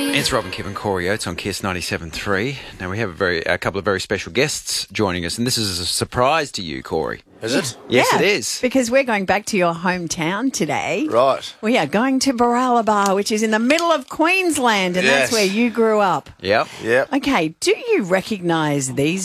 It's Robin, Kevin, Corey Oates on Kiss 97.3. Now, we have a couple of very special guests joining us, and this is a surprise to you, Corey. Is it? Yes, it is. Because we're going back to your hometown today. Right. We are going to Baralaba, which is in the middle of Queensland, and that's Yes. where you grew up. Yep. Yep. Okay, do you recognise these